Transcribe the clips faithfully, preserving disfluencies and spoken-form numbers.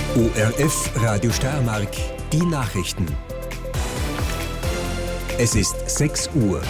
O R F Radio Steiermark, die Nachrichten. Es ist sechs Uhr.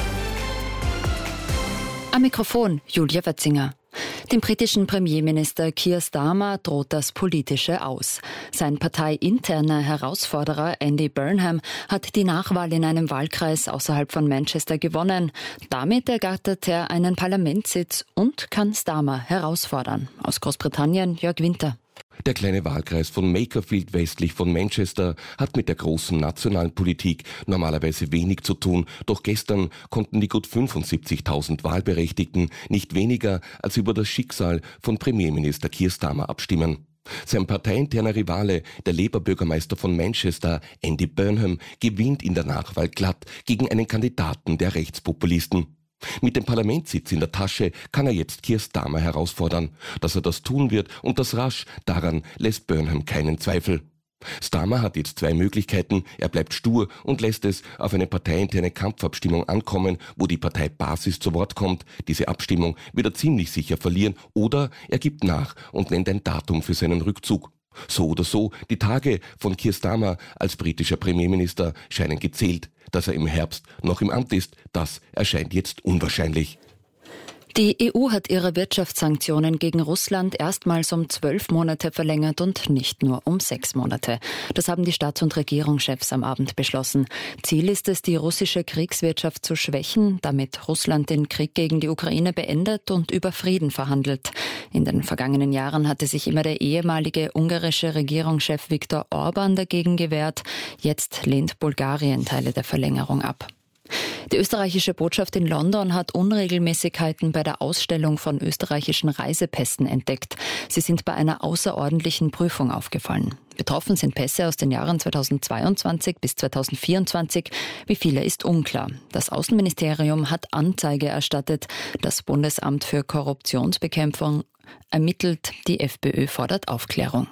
Am Mikrofon Julia Wetzinger. Dem britischen Premierminister Keir Starmer droht das Politische aus. Sein parteiinterner Herausforderer Andy Burnham hat die Nachwahl in einem Wahlkreis außerhalb von Manchester gewonnen. Damit ergattert er einen Parlamentssitz und kann Starmer herausfordern. Aus Großbritannien Jörg Winter. Der kleine Wahlkreis von Makerfield westlich von Manchester hat mit der großen nationalen Politik normalerweise wenig zu tun, doch gestern konnten die gut fünfundsiebzigtausend Wahlberechtigten nicht weniger als über das Schicksal von Premierminister Keir Starmer abstimmen. Sein parteiinterner Rivale, der Labour-Bürgermeister von Manchester, Andy Burnham, gewinnt in der Nachwahl glatt gegen einen Kandidaten der Rechtspopulisten. Mit dem Parlamentssitz in der Tasche kann er jetzt Keir Starmer herausfordern. Dass er das tun wird und das rasch, daran lässt Burnham keinen Zweifel. Starmer hat jetzt zwei Möglichkeiten. Er bleibt stur und lässt es auf eine parteiinterne Kampfabstimmung ankommen, wo die Parteibasis zu Wort kommt. Diese Abstimmung wird er ziemlich sicher verlieren. Oder er gibt nach und nennt ein Datum für seinen Rückzug. So oder so, die Tage von Keir Starmer als britischer Premierminister scheinen gezählt. Dass er im Herbst noch im Amt ist, das erscheint jetzt unwahrscheinlich. Die E U hat ihre Wirtschaftssanktionen gegen Russland erstmals um zwölf Monate verlängert und nicht nur um sechs Monate. Das haben die Staats- und Regierungschefs am Abend beschlossen. Ziel ist es, die russische Kriegswirtschaft zu schwächen, damit Russland den Krieg gegen die Ukraine beendet und über Frieden verhandelt. In den vergangenen Jahren hatte sich immer der ehemalige ungarische Regierungschef Viktor Orban dagegen gewehrt. Jetzt lehnt Bulgarien Teile der Verlängerung ab. Die österreichische Botschaft in London hat Unregelmäßigkeiten bei der Ausstellung von österreichischen Reisepässen entdeckt. Sie sind bei einer außerordentlichen Prüfung aufgefallen. Betroffen sind Pässe aus den Jahren zweitausendzweiundzwanzig bis zweitausendvierundzwanzig. Wie viele ist unklar. Das Außenministerium hat Anzeige erstattet. Das Bundesamt für Korruptionsbekämpfung ermittelt. Die FPÖ fordert Aufklärung.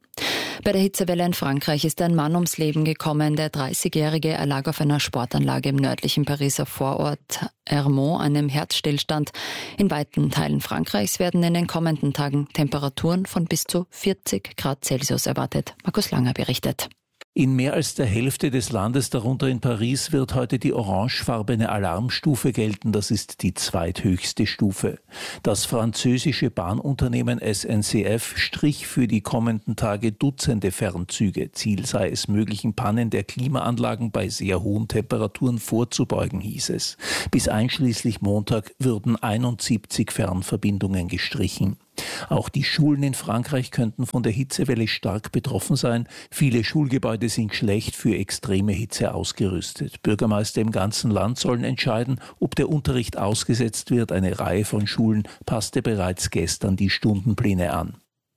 Bei der Hitzewelle in Frankreich ist ein Mann ums Leben gekommen. Der dreißigjährige erlag auf einer Sportanlage im nördlichen Pariser Vorort Ermont einem Herzstillstand. In weiten Teilen Frankreichs werden in den kommenden Tagen Temperaturen von bis zu vierzig Grad Celsius erwartet. Markus Langer berichtet. In mehr als der Hälfte des Landes, darunter in Paris, wird heute die orangefarbene Alarmstufe gelten. Das ist die zweithöchste Stufe. Das französische Bahnunternehmen S N C F strich für die kommenden Tage Dutzende Fernzüge. Ziel sei es, möglichen Pannen der Klimaanlagen bei sehr hohen Temperaturen vorzubeugen, hieß es. Bis einschließlich Montag würden einundsiebzig Fernverbindungen gestrichen. Auch die Schulen in Frankreich könnten von der Hitzewelle stark betroffen sein. Viele Schulgebäude sind schlecht für extreme Hitze ausgerüstet. Bürgermeister im ganzen Land sollen entscheiden, ob der Unterricht ausgesetzt wird. Eine Reihe von Schulen passte bereits gestern die Stundenpläne an.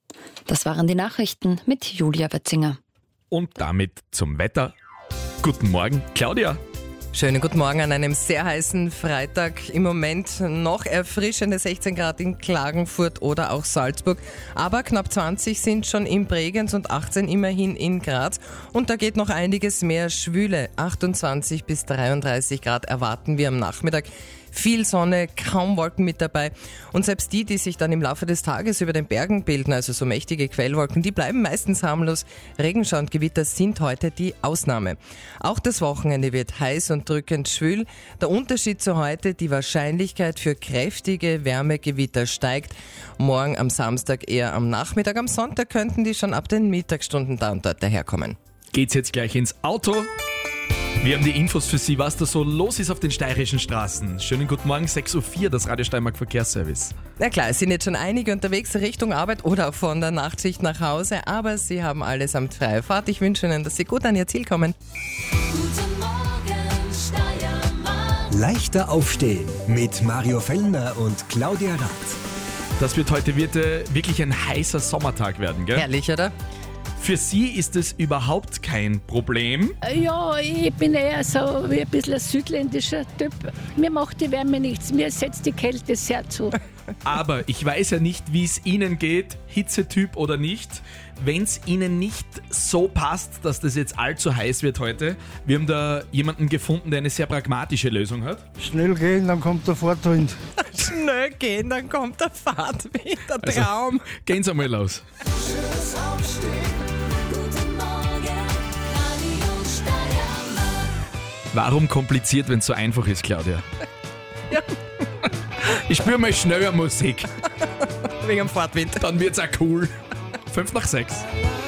Das waren die Nachrichten mit Julia Wetzinger. Und damit zum Wetter. Guten Morgen, Claudia. Schönen guten Morgen an einem sehr heißen Freitag. Im Moment noch erfrischende sechzehn Grad in Klagenfurt oder auch Salzburg. Aber knapp zwanzig sind schon in Bregenz und achtzehn immerhin in Graz. Und da geht noch einiges mehr. Schwüle achtundzwanzig bis dreiunddreißig Grad erwarten wir am Nachmittag. Viel Sonne, kaum Wolken mit dabei. Und selbst die, die sich dann im Laufe des Tages über den Bergen bilden, also so mächtige Quellwolken, die bleiben meistens harmlos. Regenschauer und Gewitter sind heute die Ausnahme. Auch das Wochenende wird heiß und drückend schwül. Der Unterschied zu heute, die Wahrscheinlichkeit für kräftige Wärmegewitter steigt. Morgen am Samstag eher am Nachmittag. Am Sonntag könnten die schon ab den Mittagsstunden da und dort daherkommen. Geht's jetzt gleich ins Auto? Wir haben die Infos für Sie, was da so los ist auf den steirischen Straßen. Schönen guten Morgen, sechs Uhr vier, das Radio Steiermark Verkehrsservice. Na klar, es sind jetzt schon einige unterwegs Richtung Arbeit oder auch von der Nachtschicht nach Hause, aber Sie haben allesamt freie Fahrt. Ich wünsche Ihnen, dass Sie gut an Ihr Ziel kommen. Guten Morgen, Steiermark. Leichter aufstehen mit Mario Fellner und Claudia Rath. Das wird heute wird, äh, wirklich ein heißer Sommertag werden, gell? Herrlich, oder? Für Sie ist es überhaupt kein Problem. Ja, ich bin eher so wie ein bisschen ein südländischer Typ. Mir macht die Wärme nichts, mir setzt die Kälte sehr zu. Aber ich weiß ja nicht, wie es Ihnen geht, Hitzetyp oder nicht. Wenn es Ihnen nicht so passt, dass das jetzt allzu heiß wird heute, wir haben da jemanden gefunden, der eine sehr pragmatische Lösung hat. Schnell gehen, dann kommt der Fahrtwind. Schnell gehen, dann kommt der Fahrtwind, der Traum. Also, gehen Sie mal los. Schönes Aufstehen. Warum kompliziert, wenn es so einfach ist, Claudia? Ja. Ich spüre mal schneller Musik. Wegen dem Fahrtwind. Dann wird's auch cool. Fünf nach sechs.